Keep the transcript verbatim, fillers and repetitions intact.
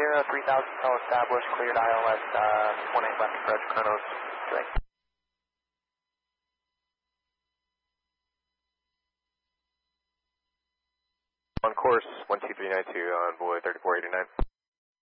Sierra, three thousand cell established, cleared I L S, uh, one eight left approach, Chronos, three. On course, one two three nine two, envoy thirty-four eighty-nine.